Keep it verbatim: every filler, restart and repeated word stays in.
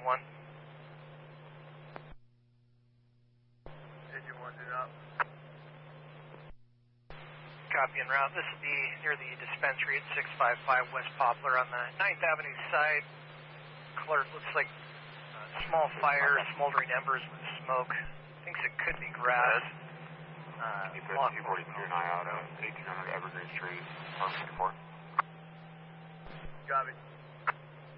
one. Engine one, do not. Copy en route. This will be near the dispensary at six five five West Poplar on the ninth Avenue side. Clerk looks like a small fire, smoldering embers with smoke. Thinks it could be grass. Uh, Keep that two forty-two and I out of eighteen hundred Evergreen Street, one sixty-four. Copy.